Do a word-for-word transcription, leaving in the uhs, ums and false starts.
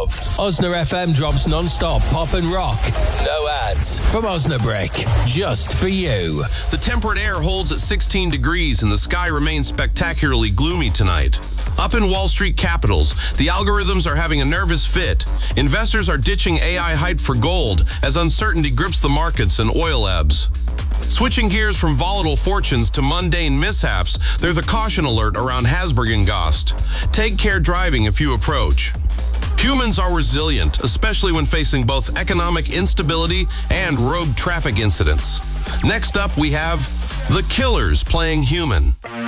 of. Osna F M drops non-stop pop and rock. No ads. From Osnabrick. Just for you. The temperate air holds at sixteen degrees and the sky remains spectacularly gloomy tonight. Up in Wall Street capitals, the algorithms are having a nervous fit. Investors are ditching A I hype for gold as uncertainty grips the markets and oil ebbs. Switching gears from volatile fortunes to mundane mishaps, there's a caution alert around Hasbergengost. Take care driving if you approach. Humans are resilient, especially when facing both economic instability and rogue traffic incidents. Next up, we have The Killers playing Human.